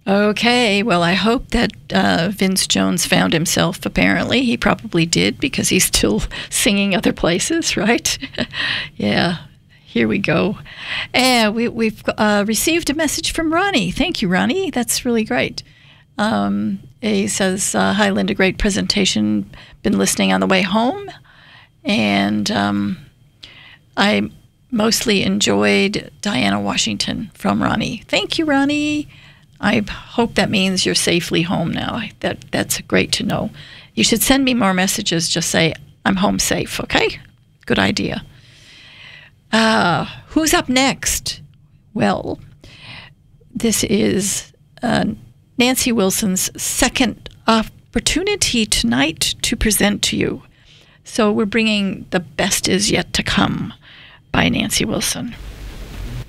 Okay, well, I hope that Vince Jones found himself. Apparently, he probably did because he's still singing other places, right? Yeah, here we go. And we've received a message from Ronnie. Thank you, Ronnie. That's really great. He says, "Hi, Linda. Great presentation. Been listening on the way home, and I mostly enjoyed Diana Washington," from Ronnie. Thank you, Ronnie. I hope that means you're safely home now. That's great to know. You should send me more messages. Just say, "I'm home safe," okay? Good idea. Who's up next? Well, this is Nancy Wilson's second opportunity tonight to present to you. So we're bringing The Best Is Yet to Come by Nancy Wilson.